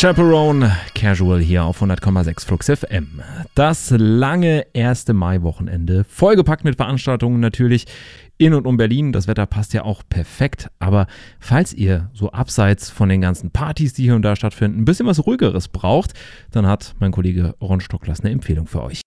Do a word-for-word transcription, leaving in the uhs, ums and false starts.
Chaperone Casual hier auf hundert Komma sechs Flux F M. Das lange erste Mai-Wochenende, vollgepackt mit Veranstaltungen natürlich in und um Berlin. Das Wetter passt ja auch perfekt, aber falls ihr so abseits von den ganzen Partys, die hier und da stattfinden, ein bisschen was Ruhigeres braucht, dann hat mein Kollege Ron Stocklers eine Empfehlung für euch.